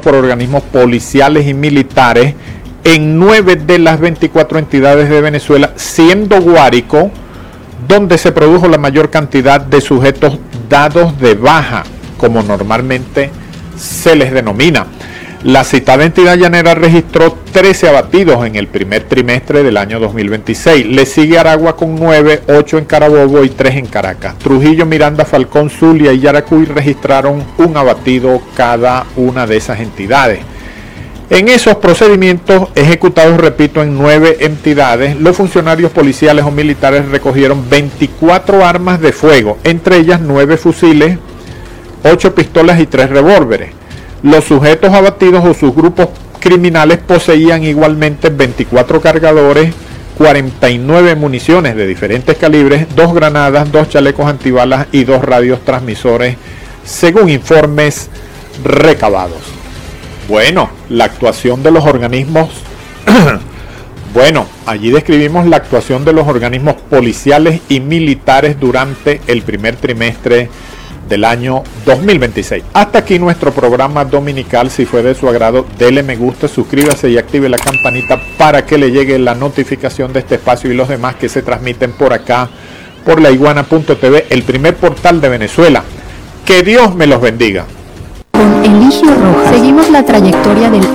por organismos policiales y militares en 9 de las 24 entidades de Venezuela, siendo Guárico donde se produjo la mayor cantidad de sujetos dados de baja, como normalmente se les denomina. La citada entidad llanera registró 13 abatidos en el primer trimestre del año 2026. Le sigue Aragua con 9, 8 en Carabobo y 3 en Caracas. Trujillo, Miranda, Falcón, Zulia y Yaracuy registraron un abatido cada una de esas entidades. En esos procedimientos ejecutados, repito, en 9 entidades, los funcionarios policiales o militares recogieron 24 armas de fuego, entre ellas 9 fusiles, 8 pistolas y 3 revólveres. Los sujetos abatidos o sus grupos criminales poseían igualmente 24 cargadores, 49 municiones de diferentes calibres, 2 granadas, 2 chalecos antibalas y 2 radios transmisores, según informes recabados. Bueno, la actuación de los organismos, allí describimos la actuación de los organismos policiales y militares durante el primer trimestre del año 2026. Hasta aquí nuestro programa dominical. Si fue de su agrado, dele me gusta, suscríbase y active la campanita para que le llegue la notificación de este espacio y los demás que se transmiten por acá, por laiguana.tv, el primer portal de Venezuela. Que Dios me los bendiga. Con Eligio Rojas seguimos la trayectoria del